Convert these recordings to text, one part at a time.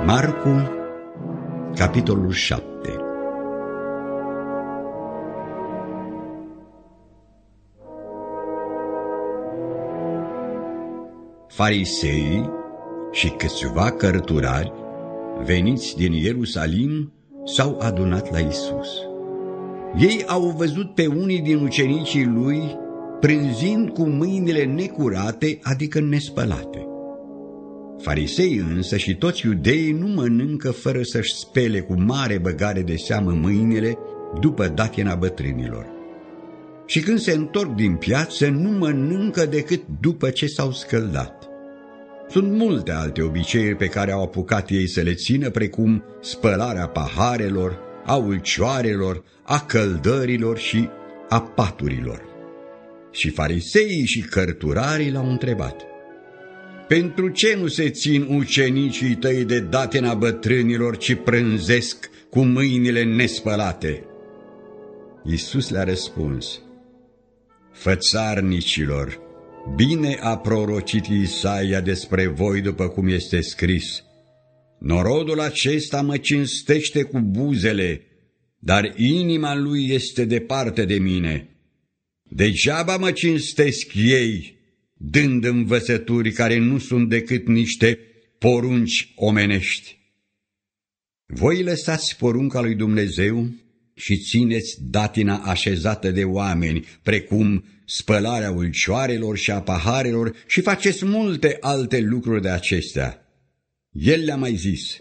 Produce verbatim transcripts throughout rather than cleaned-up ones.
Marcu, capitolul șapte. Fariseii și câțiva cărturari, veniți din Ierusalim, s-au adunat la Iisus. Ei au văzut pe unii din ucenicii lui prânzind cu mâinile necurate, adică nespălate. Fariseii însă și toți iudeii nu mănâncă fără să-și spele cu mare băgare de seamă mâinile după datina bătrânilor. Și când se întorc din piață, nu mănâncă decât după ce s-au scăldat. Sunt multe alte obiceiuri pe care au apucat ei să le țină, precum spălarea paharelor, a ulcioarelor, a căldărilor și a paturilor. Și fariseii și cărturarii l-au întrebat: pentru ce nu se țin ucenicii tăi de datina bătrânilor, ci prânzesc cu mâinile nespălate? Iisus le-a răspuns: fățarnicilor, bine a prorocit Isaia despre voi după cum este scris: norodul acesta mă cinstește cu buzele, dar inima lui este departe de mine. Degeaba mă cinstesc ei, dând învățături care nu sunt decât niște porunci omenești. Voi lăsați porunca lui Dumnezeu și țineți datina așezată de oameni, precum spălarea ulcioarelor și a paharelor, și faceți multe alte lucruri de acestea. El le-a mai zis: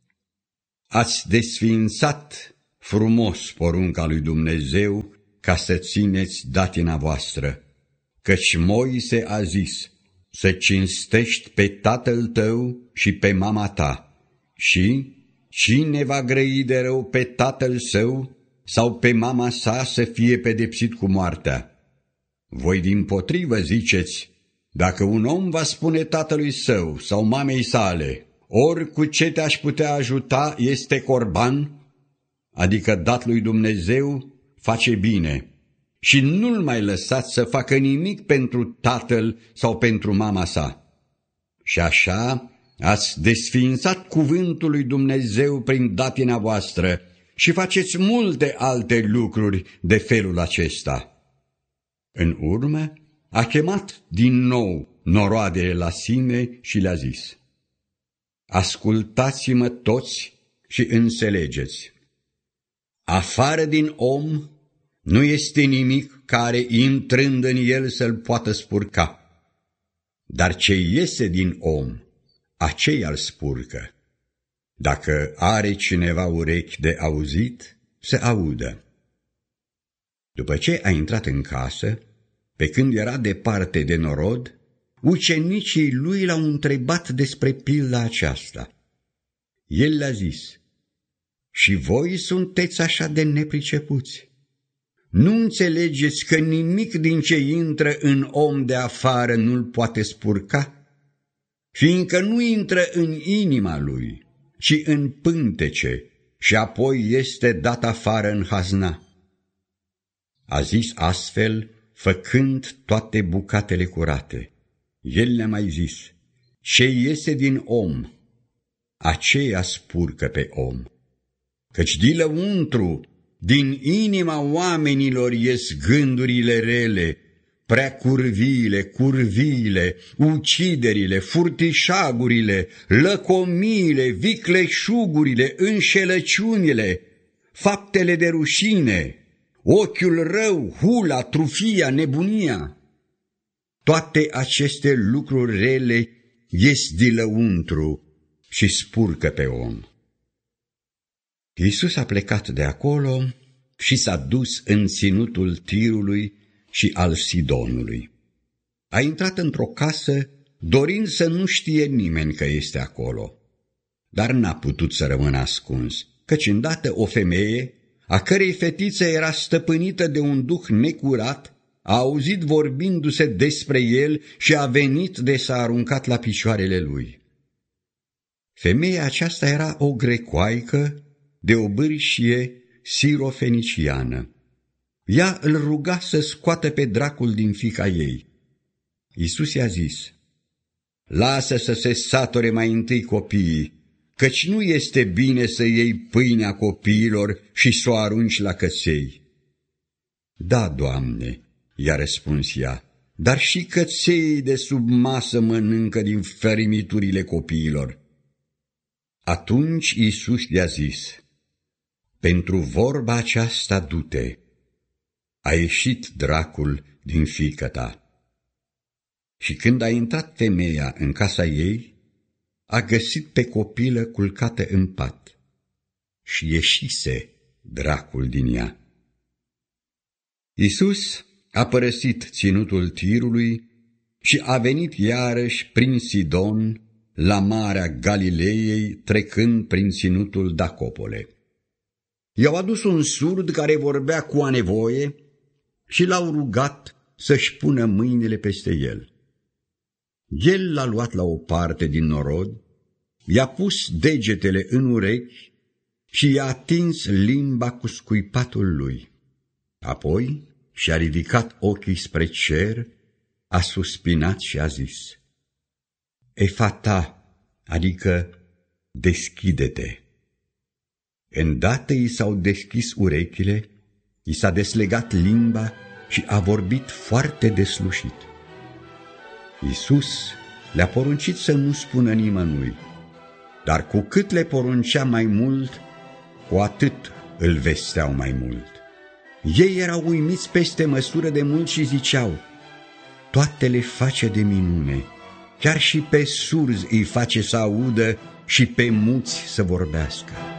ați desființat frumos porunca lui Dumnezeu ca să țineți datina voastră, căci Moise a zis: să cinstești pe tatăl tău și pe mama ta, și cine va grăi de rău pe tatăl său sau pe mama sa să fie pedepsit cu moartea. Voi dimpotrivă ziceți: dacă un om va spune tatălui său sau mamei sale: ori cu ce te-aș putea ajuta este corban, adică dat lui Dumnezeu, face bine, și nu-l mai lăsați să facă nimic pentru tatăl sau pentru mama sa. Și așa ați desființat cuvântul lui Dumnezeu prin datina voastră și faceți multe alte lucruri de felul acesta. În urmă a chemat din nou noroadele la sine și le-a zis: ascultați-mă toți și înțelegeți. Afară din om nu este nimic care, intrând în el, să-l poată spurca. Dar ce iese din om, aceea îl spurcă. Dacă are cineva urechi de auzit, să audă. După ce a intrat în casă, pe când era departe de norod, ucenicii lui l-au întrebat despre pilda aceasta. El le-a zis: și voi sunteți așa de nepricepuți? Nu înțelegeți că nimic din ce intră în om de afară nu-l poate spurca? Fiindcă nu intră în inima lui, ci în pântece, și apoi este dat afară în hazna. A zis astfel, făcând toate bucatele curate. El le-a mai zis: ce iese din om, aceea spurcă pe om. Căci din lăuntru, din inima oamenilor ies gândurile rele, prea curviile, curviile, uciderile, furtișagurile, lăcomiile, vicleșugurile, înșelăciunile, faptele de rușine, ochiul rău, hula, trufia, nebunia. Toate aceste lucruri rele ies din lăuntru și spurcă pe om. Iisus a plecat de acolo și s-a dus în ținutul Tirului și al Sidonului. A intrat într-o casă, dorind să nu știe nimeni că este acolo, dar n-a putut să rămână ascuns, căci îndată o femeie, a cărei fetiță era stăpânită de un duh necurat, a auzit vorbindu-se despre el și a venit de s-a aruncat la picioarele lui. Femeia aceasta era o grecoaică de o bârșie sirofeniciană. Ea îl ruga să scoată pe dracul din fiica ei. Iisus i-a zis: lasă să se sature mai întâi copiii, căci nu este bine să iei pâinea copiilor și să o arunci la căței. Da, Doamne, i-a răspuns ea, dar și căței de sub masă mănâncă din fărimiturile copiilor. Atunci Iisus i-a zis, pentru vorba aceasta du-te, a ieșit dracul din fiică ta. Și când a intrat femeia în casa ei, a găsit pe copilă culcată în pat și ieșise dracul din ea. Iisus a părăsit ținutul Tirului și a venit iarăși prin Sidon la Marea Galileei, trecând prin ținutul Dacopole. I-au adus un surd care vorbea cu a nevoie și l-au rugat să-și pună mâinile peste el. El l-a luat la o parte din norod, i-a pus degetele în urechi și i-a atins limba cu scuipatul lui. Apoi și-a ridicat ochii spre cer, a suspinat și a zis, Efata, adică deschide-te. Îndată i s-au deschis urechile, i s-a deslegat limba și a vorbit foarte deslușit. Iisus le-a poruncit să nu spună nimănui, dar cu cât le poruncea mai mult, cu atât îl vesteau mai mult. Ei erau uimiți peste măsură de mult și ziceau, toate le face de minune, chiar și pe surzi îi face să audă și pe muți să vorbească.